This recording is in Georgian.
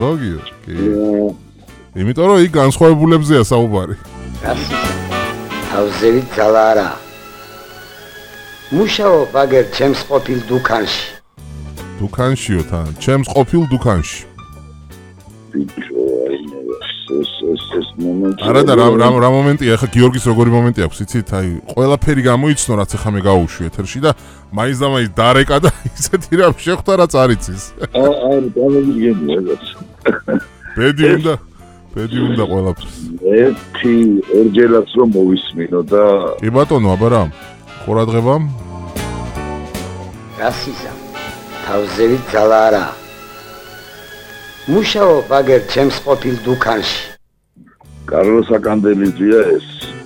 გოგიო, კი. იმიტომ რომ იქ განსხვავებულებზეა საუბარი. თავზევით ძალა არა. მუშაობ აგერ ჩემს ყოფილ დუქანში. დუქანშიო თან, ჩემს ყოფილ დუქანში. არა და რა მომენტია, ხა გიორგის როგორი მომენტი აქვს, იცით? აი, ყველაფერი გამოიცნო, რაც ახლა მე გავუშვი ეთერში და მაინც და მაინც დარეკა და ისეთი რამ შეხვდა, რაც არ იცის. არა, გამიგიები რაღაც. ბედი უნდა ყველაფერს. ერთი ორჯერაც რომ მოვისმინო და კი ბატონო, აბარამ. ყურადღება. გასიზა. თავზევით ძალა არა. მუშაობ აგერ ჩემს ყოფილ დუქანში. კარლოს აკანდელიძეა ეს.